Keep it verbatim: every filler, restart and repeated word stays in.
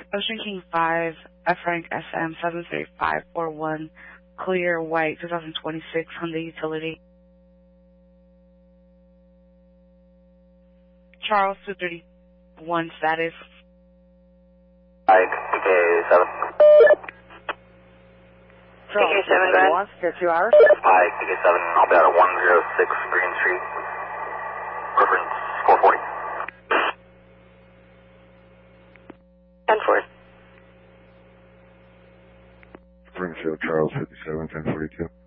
Ocean King five, F Frank S M seven three five four one, clear white twenty twenty-six Hyundai Utility. Charles two thirty-one status. Ike, P K seven. Charles two thirty-one, get two hours. Ike, P K seven, I'll be out at one oh six Green Street. Reference four forty. ten four. Springfield, Charles fifty-seven, ten forty-two.